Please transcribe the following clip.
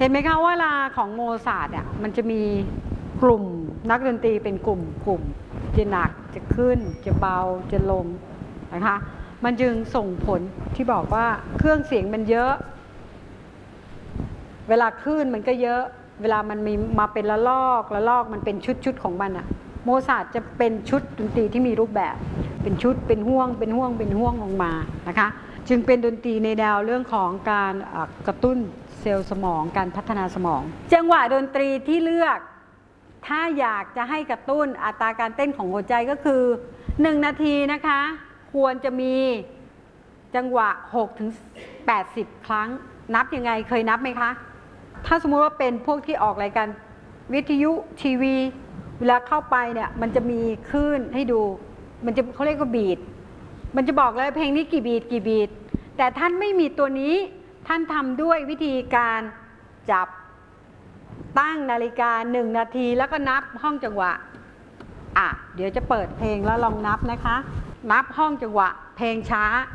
เห็นไหมคะว่าเวลาของโมซาร์ทเนี่ยมันจะมีกลุ่มนักดนตรีเป็นกลุ่มจะหนักจะขึ้นจะเบาจะลงนะคะมันจึงส่งผลที่บอกว่าเครื่องเสียงมันเยอะเวลาคลื่นมันก็เยอะเวลามันมีมาเป็นละลอกมันเป็นชุดของมันอะโมซาร์ทจะเป็นชุดดนตรีที่มีรูปแบบเป็นชุดเป็นห่วงลงมานะคะจึงเป็นดนตรีในแนวเรื่องของการกระตุ้นเซลล์สมองการพัฒนาสมองจังหวะดนตรีที่เลือกถ้าอยากจะให้กระตุ้นอัตราการเต้นของหัวใจก็คือ1 นาทีนะคะควรจะมีจังหวะ6-80 ครั้งนับยังไงเคยนับไหมคะถ้าสมมุติว่าเป็นพวกที่ออกรายการวิทยุทีวีเวลาเข้าไปเนี่ยมันจะมีคลื่นให้ดูมันจะเขาเรียกว่าบีทมันจะบอกเลยเพลงนี้กี่บีทแต่ท่านไม่มีตัวนี้ท่านทำด้วยวิธีการจับตั้งนาฬิกา1 นาทีแล้วก็นับห้องจังหวะเดี๋ยวจะเปิดเพลงแล้วลองนับนะคะนับห้องจังหวะเพลงช้า